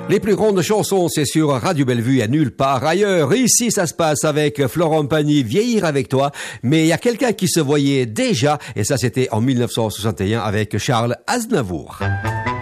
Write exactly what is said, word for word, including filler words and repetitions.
Les plus grandes chansons, c'est sur Radio Bellevue et nulle part ailleurs. Ici, ça se passe avec Florent Pagny, Vieillir avec toi. Mais il y a quelqu'un qui se voyait déjà, et ça c'était en mille neuf cent soixante et un avec Charles Aznavour.